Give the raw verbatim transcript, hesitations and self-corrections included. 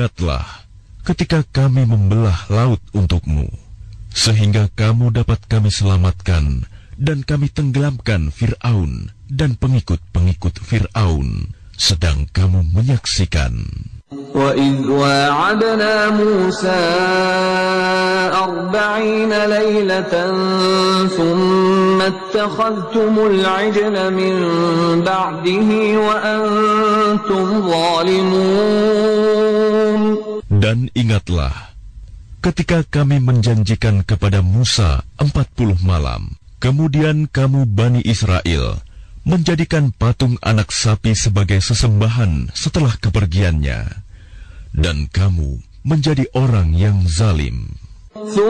ingatlah ketika kami membelah laut untukmu, sehingga kamu dapat kami selamatkan dan kami tenggelamkan Fir'aun dan pengikut-pengikut Fir'aun, sedang kamu menyaksikan. وَإِذْ وَاعَدْنَا مُوسَىٰ أَرْبَعِينَ لَيْلَةً ثُمَّ اتَّخَذْتُمُ الْعِجْلَ مِن بَعْدِهِ وَأَنتُمْ ظَالِمُونَ. Dan ingatlah ketika kami menjanjikan kepada Musa empat puluh malam, kemudian kamu Bani Israel menjadikan patung anak sapi sebagai sesembahan setelah kepergiannya, dan kamu menjadi orang yang zalim.